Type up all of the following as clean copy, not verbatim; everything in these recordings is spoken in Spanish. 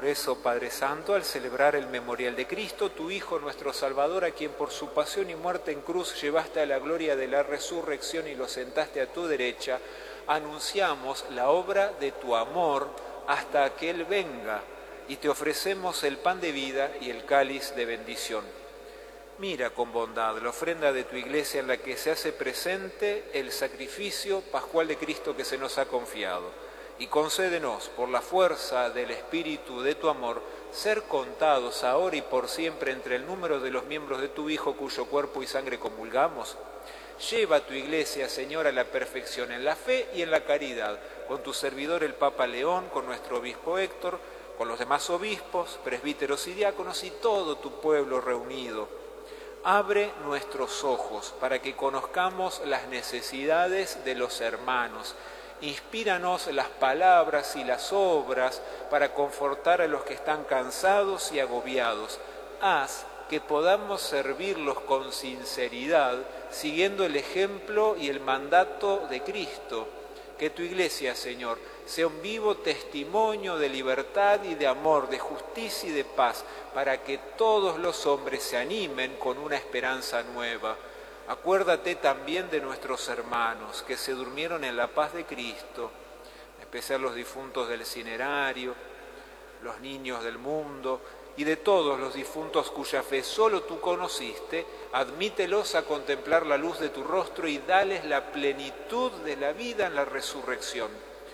eso, Padre Santo, al celebrar el memorial de Cristo, tu Hijo, nuestro Salvador, a quien por su pasión y muerte en cruz llevaste a la gloria de la resurrección y lo sentaste a tu derecha, anunciamos la obra de tu amor hasta que Él venga, y te ofrecemos el pan de vida y el cáliz de bendición. Mira con bondad la ofrenda de tu Iglesia en la que se hace presente el sacrificio pascual de Cristo que se nos ha confiado. Y concédenos, por la fuerza del Espíritu de tu amor, ser contados ahora y por siempre entre el número de los miembros de tu Hijo, cuyo cuerpo y sangre comulgamos. Lleva a tu Iglesia, Señor, a la perfección en la fe y en la caridad, con tu servidor el Papa León, con nuestro obispo Héctor, con los demás obispos, presbíteros y diáconos y todo tu pueblo reunido. Abre nuestros ojos para que conozcamos las necesidades de los hermanos. Inspíranos las palabras y las obras para confortar a los que están cansados y agobiados. Haz que podamos servirlos con sinceridad, siguiendo el ejemplo y el mandato de Cristo. Que tu Iglesia, Señor, sea un vivo testimonio de libertad y de amor, de justicia y de paz, para que todos los hombres se animen con una esperanza nueva. Acuérdate también de nuestros hermanos que se durmieron en la paz de Cristo, en especial los difuntos del cinerario, los niños del mundo y de todos los difuntos cuya fe solo tú conociste. Admítelos a contemplar la luz de tu rostro y dales la plenitud de la vida en la resurrección.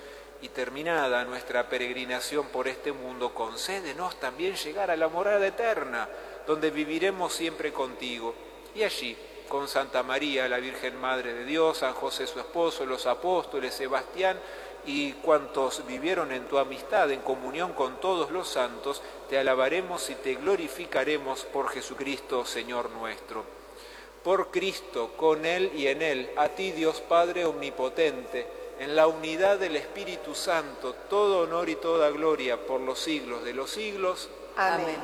Y terminada nuestra peregrinación por este mundo, concédenos también llegar a la morada eterna, donde viviremos siempre contigo. Y allí, con Santa María, la Virgen Madre de Dios, San José su esposo, los apóstoles, Sebastián y cuantos vivieron en tu amistad, en comunión con todos los santos, te alabaremos y te glorificaremos por Jesucristo, Señor nuestro. Por Cristo, con Él y en Él, a ti Dios Padre omnipotente, en la unidad del Espíritu Santo, todo honor y toda gloria por los siglos de los siglos. Amén.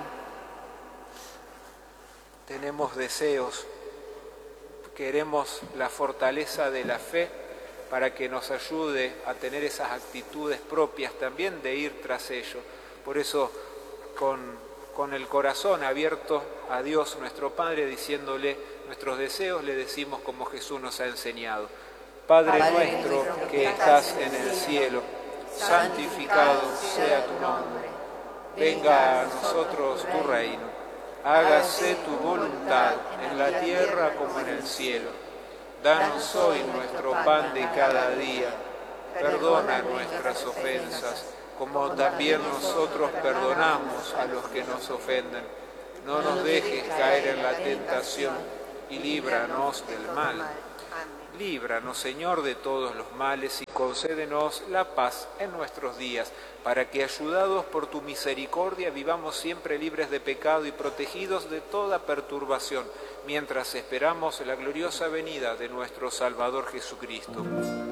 Tenemos deseos. Queremos la fortaleza de la fe para que nos ayude a tener esas actitudes propias también de ir tras ello. Por eso, con el corazón abierto a Dios nuestro Padre, diciéndole nuestros deseos, le decimos como Jesús nos ha enseñado. Padre nuestro que estás en el cielo, santificado sea tu nombre. Venga a nosotros tu reino. Hágase tu voluntad en la tierra como en el cielo. Danos hoy nuestro pan de cada día. Perdona nuestras ofensas, como también nosotros perdonamos a los que nos ofenden. No nos dejes caer en la tentación y líbranos del mal. Líbranos, Señor, de todos los males y concédenos la paz en nuestros días, para que, ayudados por tu misericordia, vivamos siempre libres de pecado y protegidos de toda perturbación, mientras esperamos la gloriosa venida de nuestro Salvador Jesucristo.